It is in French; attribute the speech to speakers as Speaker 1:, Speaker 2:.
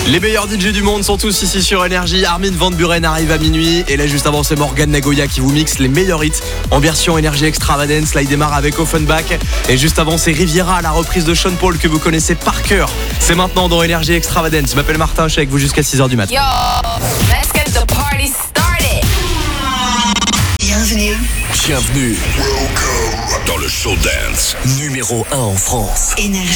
Speaker 1: Les meilleurs DJ du monde sont tous ici sur Énergie. Armin van Buuren arrive à minuit. Et là, juste avant, c'est Morgan Nagoya qui vous mixe les meilleurs hits en version Énergie Extravagance. Là, il démarre avec Offenbach. Et juste avant, c'est Riviera, la reprise de Sean Paul que vous connaissez par cœur. C'est maintenant dans Énergie Extravagance. Je m'appelle Martin, je suis avec vous jusqu'à 6h du matin.
Speaker 2: Yo, let's get the party started.
Speaker 3: Bienvenue dans le show dance numéro 1 en France.
Speaker 4: Énergie.